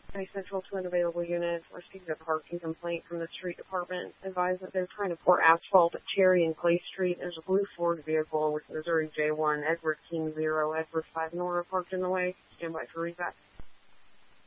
Any Central to an available unit. Received a parking complaint from the street department. Advised that they're trying to pour asphalt at Cherry and Clay Street. There's a blue Ford vehicle with Missouri J1, Edward King 0, Edward 5 Nora parked in the way. Stand by for readback.